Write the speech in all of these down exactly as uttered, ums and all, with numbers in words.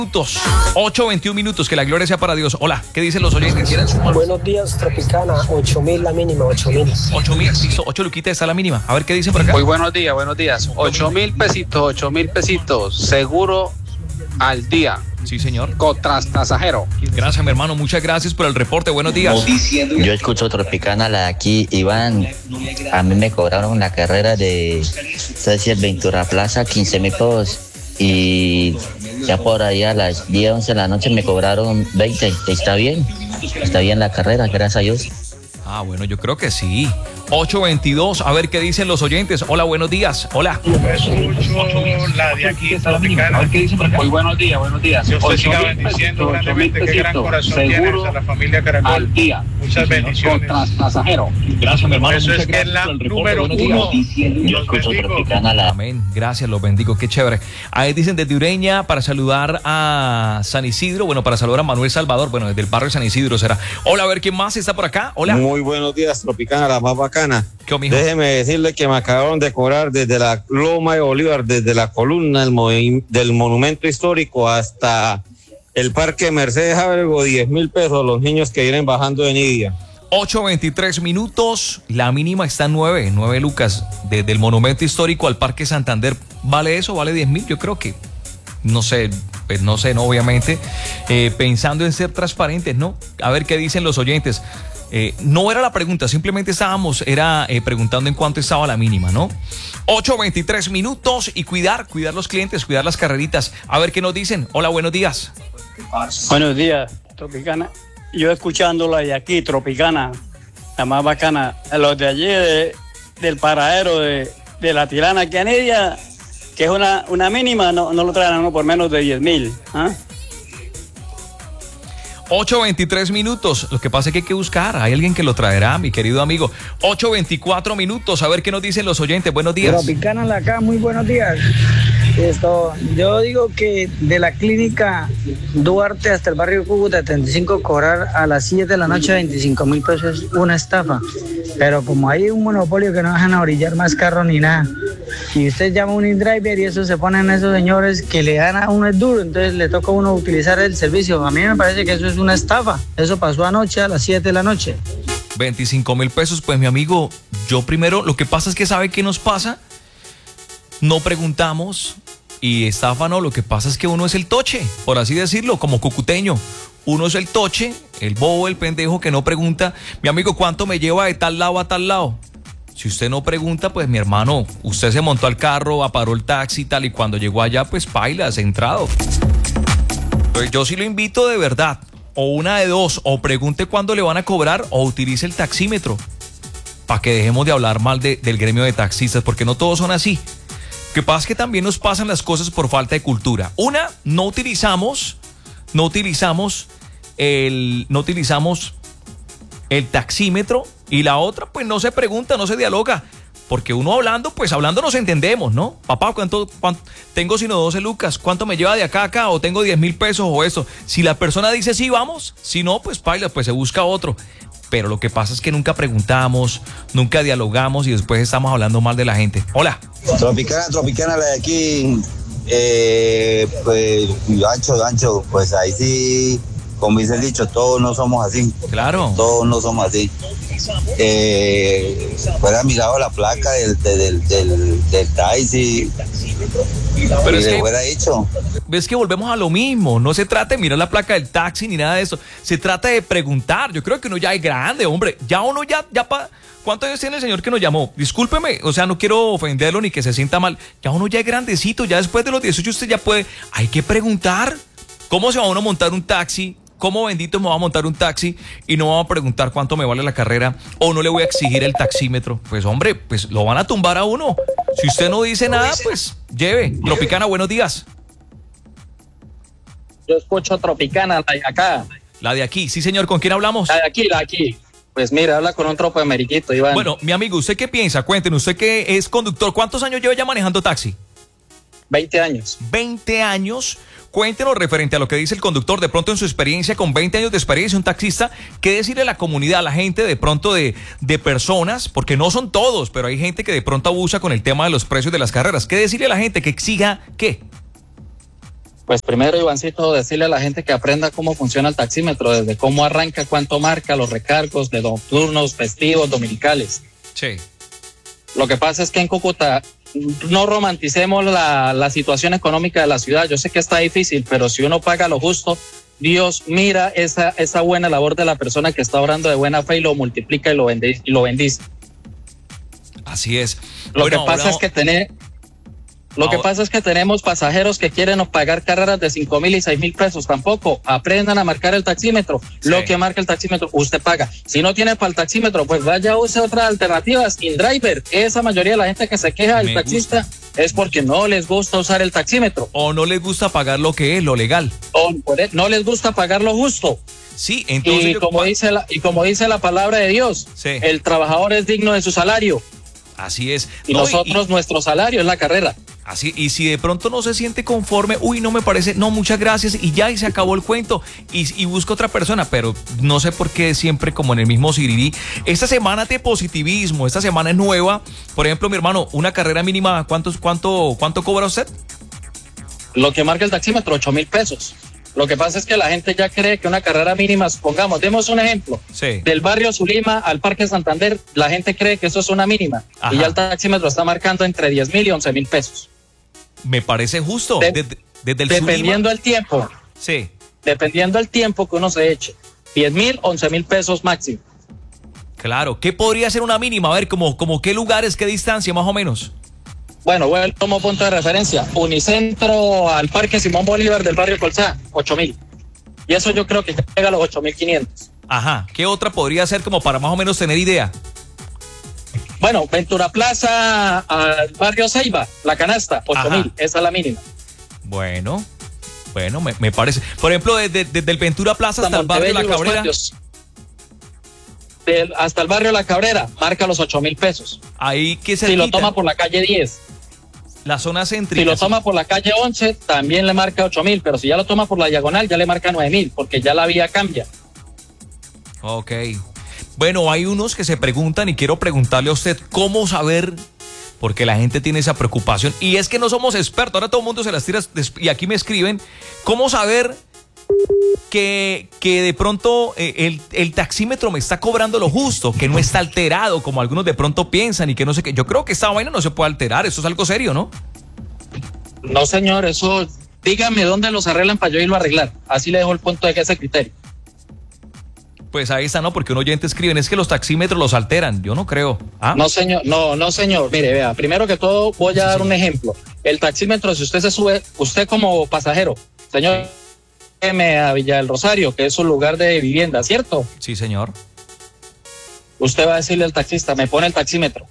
Minutos, ocho veintiún minutos, que la gloria sea para Dios. Hola, ¿qué dicen los oyentes? Buenos días, Tropicana, ocho mil la mínima, ocho mil. ocho mil, listo, ocho luquitas está la mínima. A ver qué dicen por acá. Muy buenos días, buenos días. ocho mil pesitos, ocho mil pesitos, seguro al día. Sí, señor. Con pasajero. Gracias, mi hermano, muchas gracias por el reporte. Buenos días. Yo escucho Tropicana, la de aquí, Iván. A mí me cobraron la carrera de Cecil Ventura Plaza, quince mil pesos. Y ya por ahí a las diez, once de la noche me cobraron veinte. Está bien, está bien la carrera, gracias a Dios. Ah, bueno, yo creo que sí. ocho veintidós, a ver qué dicen los oyentes. Hola, buenos días. Hola. Escucho la de aquí, Tropicana. A ver qué dicen por acá. Muy buenos días, buenos días. Dios te siga bendiciendo grandemente. Qué gran corazón tienes a la familia Caracol. Al día. Muchas bendiciones. Con pasajero. Gracias, mi hermano. Eso muchas es que es gracias la por el reporte. número Buenos uno. días. Yo escucho Tropicana, la... Amén, gracias, los bendigo, qué chévere. Ahí dicen desde Ureña para saludar a San Isidro, bueno, para saludar a Manuel Salvador, bueno, desde el barrio de San Isidro será. Hola, a ver, ¿quién más está por acá? Hola. Muy buenos días, Tropicana, la más bacana. ¿Qué, mijo? Déjeme decirle que me acabaron de cobrar desde la Loma de Bolívar, desde la columna del, movi- del monumento histórico hasta el Parque Mercedes Ábrego, diez mil pesos los niños que vienen bajando de Nidia. ocho veintitrés minutos, la mínima está en nueve, nueve lucas, desde el monumento histórico al Parque Santander. ¿Vale eso? ¿Vale diez mil? Yo creo que, no sé, pues no sé, no, obviamente, eh, pensando en ser transparentes, ¿no? A ver qué dicen los oyentes. Eh, no era la pregunta, simplemente estábamos, era eh, preguntando en cuánto estaba la mínima, ¿no? ocho veintitrés minutos y cuidar, cuidar los clientes, cuidar las carreritas. A ver qué nos dicen. Hola, buenos días. Buenos días, Tropicana. Yo escuchándola de aquí, Tropicana, la más bacana. Los de allí, de, del paradero de, de la Tirana aquí a Nidia, que es una, una mínima, no, no lo traen a uno por menos de diez mil. ¿Ah? ocho veintitrés minutos. Lo que pasa es que hay que buscar. Hay alguien que lo traerá, mi querido amigo. ocho veinticuatro minutos. A ver qué nos dicen los oyentes. Buenos días. Tropicana, la acá, muy buenos días. Esto, yo digo que de la clínica Duarte hasta el barrio Cúcuta treinta y cinco, cobrar a las siete de la noche veinticinco mil pesos es una estafa. Pero como hay un monopolio que no dejan a orillar más carro ni nada, y usted llama a un InDriver y eso se ponen esos señores que le dan a uno es duro, entonces le toca a uno utilizar el servicio. A mí me parece que eso es una estafa. Eso pasó anoche a las siete de la noche. veinticinco mil pesos, pues mi amigo, yo primero, lo que pasa es que ¿sabe qué nos pasa? No preguntamos y estafa no, lo que pasa es que uno es el toche, por así decirlo, como cucuteño. Uno es el toche, el bobo, el pendejo que no pregunta, mi amigo, ¿cuánto me lleva de tal lado a tal lado? Si usted no pregunta, pues mi hermano, usted se montó al carro, aparó el taxi y tal, y cuando llegó allá, pues paila, centrado. Pues yo sí lo invito de verdad, o una de dos, o pregunte cuándo le van a cobrar, o utilice el taxímetro, para que dejemos de hablar mal de, del gremio de taxistas, porque no todos son así. Lo que pasa es que también nos pasan las cosas por falta de cultura. Una, no utilizamos, no utilizamos el, no utilizamos el taxímetro, y la otra, pues no se pregunta, no se dialoga, porque uno hablando, pues hablando nos entendemos, ¿no? Papá, ¿cuánto, cuánto tengo sino doce lucas? ¿Cuánto me lleva de acá a acá? ¿O tengo diez mil pesos o eso? Si la persona dice sí, vamos, si no, pues paila, pues se busca otro. Pero lo que pasa es que nunca preguntamos, nunca dialogamos y después estamos hablando mal de la gente. Hola. Tropicana, Tropicana, la de aquí, eh, pues, ancho, ancho, pues ahí sí, como dice el dicho, todos no somos así. Claro. Todos no somos así. Eh, fuera mirado la placa del, del, del, del taxi. Pero y es le que, hubiera dicho. ves que volvemos a lo mismo, no se trata de mirar la placa del taxi ni nada de eso, se trata de preguntar. Yo creo que uno ya es grande, hombre, ya uno ya, ya pa, ¿cuántos años tiene el señor que nos llamó? Discúlpeme, o sea, no quiero ofenderlo ni que se sienta mal, ya uno ya es grandecito, ya después de los dieciocho usted ya puede, hay que preguntar, ¿cómo se va uno a montar un taxi? ¿Cómo bendito me va a montar un taxi y no vamos a preguntar cuánto me vale la carrera o no le voy a exigir el taxímetro? Pues hombre, pues lo van a tumbar a uno. Si usted no dice nada, pues lleve. Tropicana, buenos días. Yo escucho Tropicana, la de acá. La de aquí, sí señor, ¿con quién hablamos? La de aquí, la de aquí. Pues mira, habla con un tropo de Meriquito, Iván. Bueno, mi amigo, ¿usted qué piensa? Cuéntenos, usted que es conductor, ¿cuántos años lleva ya manejando taxi? veinte años. veinte años. Cuéntenos referente a lo que dice el conductor, de pronto en su experiencia, con veinte años de experiencia, un taxista, ¿qué decirle a la comunidad, a la gente de pronto de, de personas, porque no son todos, pero hay gente que de pronto abusa con el tema de los precios de las carreras? ¿Qué decirle a la gente que exija qué? Pues primero, Ivancito, decirle a la gente que aprenda cómo funciona el taxímetro, desde cómo arranca, cuánto marca, los recargos de nocturnos, festivos, dominicales. Sí. Lo que pasa es que en Cúcuta no romanticemos la, la situación económica de la ciudad. Yo sé que está difícil, pero si uno paga lo justo, Dios mira esa, esa buena labor de la persona que está orando de buena fe y lo multiplica y lo bendice. Y lo bendice. Así es. Lo Bueno, que pasa ahora- es que tener... Lo que Ahora- pasa es que tenemos pasajeros que quieren pagar carreras de cinco mil y seis mil pesos. Tampoco aprendan a marcar el taxímetro. Sí. Lo que marca el taxímetro, usted paga. Si no tiene para el taxímetro, pues vaya, use otras alternativas. InDriver, esa mayoría de la gente que se queja del Me taxista es porque no les gusta usar el taxímetro. O no les gusta pagar lo que es, lo legal. O por e- no les gusta pagar lo justo. Sí, entonces... Y yo- como dice la, y como dice la palabra de Dios, Sí. el trabajador es digno de su salario. Así es. Y No, nosotros, nuestro salario es la carrera. Así, y si de pronto no se siente conforme, uy, no me parece, no, muchas gracias, y ya, y se acabó el cuento, y, y busca otra persona, pero no sé por qué siempre como en el mismo sirirí. Esta semana de positivismo, esta semana es nueva. Por ejemplo, mi hermano, una carrera mínima, ¿cuántos, cuánto, cuánto cobra usted? Lo que marca el taxímetro, ocho mil pesos. Lo que pasa es que la gente ya cree que una carrera mínima, supongamos, demos un ejemplo, Sí. del barrio Zulima al Parque Santander, la gente cree que eso es una mínima. Ajá. Y ya el taxímetro está marcando entre diez mil y once mil pesos. Me parece justo. De- desde, desde el Dependiendo del tiempo, Zulima. Sí. dependiendo del tiempo que uno se eche. diez mil, once mil pesos máximo. Claro. ¿Qué podría ser una mínima? A ver, como, como qué lugares, qué distancia, más o menos. Bueno, bueno, como punto de referencia, Unicentro al Parque Simón Bolívar del barrio Colzá, ocho mil. Y eso yo creo que llega a los ocho mil quinientos. Ajá. ¿Qué otra podría ser como para más o menos tener idea? Bueno, Ventura Plaza al barrio Ceiba, La Canasta, ocho mil, esa es la mínima. Bueno, bueno, me, me parece. Por ejemplo, desde, desde el Ventura Plaza hasta el barrio La Montebello y Los Cabrera. Patios. Del- hasta el barrio La Cabrera, marca los ocho mil pesos. Ahí que se Si lo toma por la calle diez, la zona céntrica. si lo sí. toma por la calle once, también le marca ocho mil, pero si ya lo toma por la diagonal, ya le marca nueve mil, porque ya la vía cambia. Ok. Bueno, hay unos que se preguntan y quiero preguntarle a usted cómo saber, porque la gente tiene esa preocupación y es que no somos expertos, ahora todo el mundo se las tira des- y aquí me escriben, ¿cómo saber que, que de pronto eh, el, el taxímetro me está cobrando lo justo, que no está alterado como algunos de pronto piensan y que no sé qué? Yo creo que esta vaina no se puede alterar, esto es algo serio, ¿no? No, señor, eso, dígame dónde los arreglan para yo irlo a arreglar. Así le dejo el punto de que ese criterio. Pues ahí está, ¿no? Porque un oyente escriben, es que los taxímetros los alteran, yo no creo. ¿Ah? No, señor, no, no, señor. Mire, vea, primero que todo voy a dar un ejemplo. El taxímetro, si usted se sube, usted como pasajero, señor, me a Villa del Rosario, que es su lugar de vivienda, ¿cierto? Sí, señor. Usted va a decirle al taxista, me pone el taxímetro.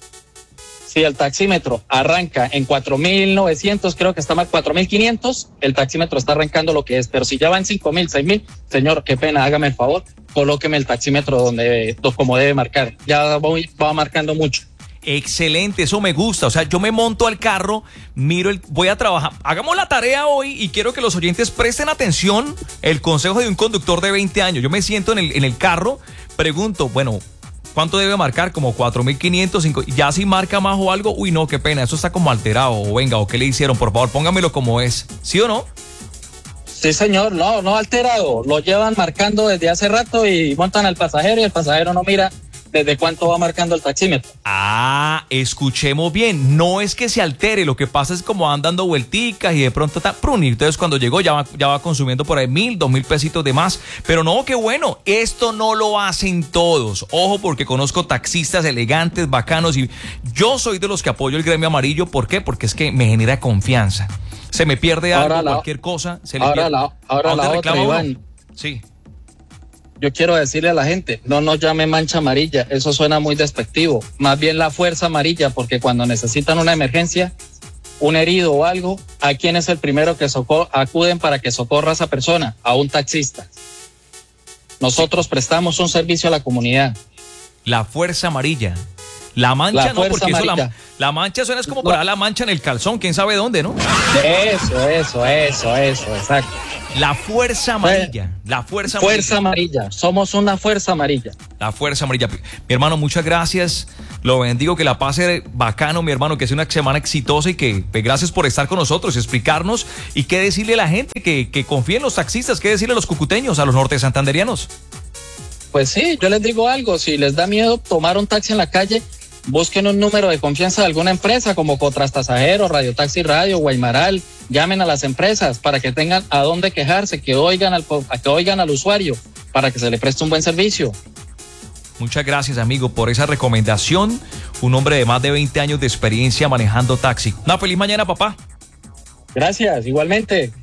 Si el taxímetro arranca en cuatro mil novecientos, creo que está mal, cuatro mil quinientos, el taxímetro está arrancando lo que es. Pero si ya va en cinco mil, seis mil, señor, qué pena, hágame el favor, colóqueme el taxímetro donde, como debe marcar. Ya voy, va marcando mucho. Excelente, eso me gusta. O sea, yo me monto al carro, miro el, voy a trabajar. Hagamos la tarea hoy y quiero que los oyentes presten atención. El consejo de un conductor de veinte años. Yo me siento en el, en el carro, pregunto, bueno, ¿cuánto debe marcar? Como cuatro mil quinientos, cinco. Ya si marca más o algo, uy, no, qué pena, eso está como alterado. O venga, o qué le hicieron, por favor, póngamelo como es. ¿Sí o no? Sí, señor, no, no alterado. Lo llevan marcando desde hace rato y montan al pasajero y el pasajero no mira desde cuánto va marcando el taxímetro. Ah, escuchemos bien, no es que se altere, lo que pasa es como van dando vuelticas y de pronto está prun, y entonces cuando llegó ya va, ya va consumiendo por ahí mil, dos mil pesitos de más, pero no, qué bueno, esto no lo hacen todos, ojo porque conozco taxistas elegantes, bacanos y yo soy de los que apoyo el gremio amarillo, ¿por qué? Porque es que me genera confianza, se me pierde algo, Ahora la- cualquier cosa, se le Ahora pierde. la, ahora ¿A dónde la otra, reclama uno? Iván. Sí. Yo quiero decirle a la gente, no nos llame mancha amarilla, eso suena muy despectivo. Más bien la fuerza amarilla, porque cuando necesitan una emergencia, un herido o algo, ¿a quién es el primero que socor- acuden para que socorra a esa persona? A un taxista. Nosotros prestamos un servicio a la comunidad. La fuerza amarilla. La mancha La no, fuerza porque eso la, amarilla. la mancha suena es como No. para la mancha en el calzón, quién sabe dónde, ¿no? Eso, eso, eso, eso, exacto. La fuerza amarilla, la fuerza amarilla. Fuerza amarilla, somos una fuerza amarilla. La fuerza amarilla. Mi hermano, muchas gracias. Lo bendigo, que la pase bacano, mi hermano, que sea una semana exitosa y que pues, gracias por estar con nosotros, explicarnos y qué decirle a la gente que, que confíe en los taxistas, qué decirle a los cucuteños, a los norte santanderianos. Pues sí, yo les digo algo, si les da miedo tomar un taxi en la calle, busquen un número de confianza de alguna empresa como Contrastasajeros, Radio Taxi Radio, Guaymaral, llamen a las empresas para que tengan a dónde quejarse, que oigan al, que oigan al usuario, para que se le preste un buen servicio. Muchas gracias, amigo, por esa recomendación. Un hombre de más de veinte años de experiencia manejando taxi. Una feliz mañana, papá. Gracias, igualmente.